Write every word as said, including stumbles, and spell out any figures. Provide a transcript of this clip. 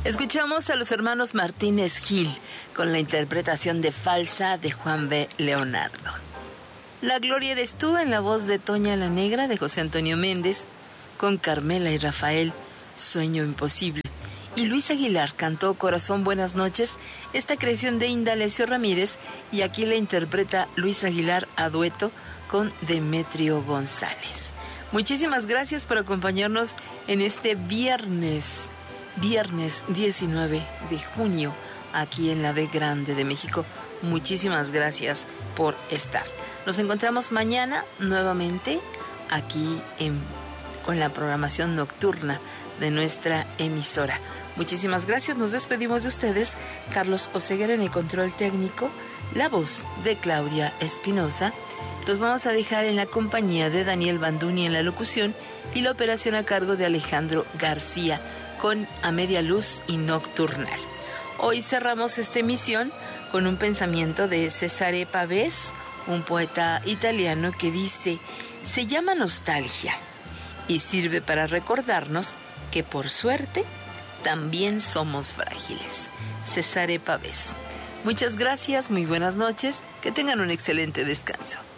Escuchamos a los hermanos Martínez Gil con la interpretación de Falsa de Juan B. Leonardo. La gloria eres tú en la voz de Toña la Negra de José Antonio Méndez, con Carmela y Rafael, Sueño Imposible. Y Luis Aguilar cantó Corazón Buenas Noches, esta creación de Indalecio Ramírez, y aquí la interpreta Luis Aguilar a dueto con Demetrio González. Muchísimas gracias por acompañarnos en este viernes, viernes diecinueve de junio, aquí en la B Grande de México. Muchísimas gracias por estar. Nos encontramos mañana nuevamente aquí en, con la programación nocturna de nuestra emisora. Muchísimas gracias, nos despedimos de ustedes. Carlos Oseguera en el control técnico, la voz de Claudia Espinosa. Los vamos a dejar en la compañía de Daniel Banduni en la locución y la operación a cargo de Alejandro García con A Media Luz y Nocturnal. Hoy cerramos esta emisión con un pensamiento de Cesare Pavese, un poeta italiano que dice: se llama nostalgia y sirve para recordarnos que por suerte también somos frágiles. Cesare Pavese. Muchas gracias, muy buenas noches, que tengan un excelente descanso.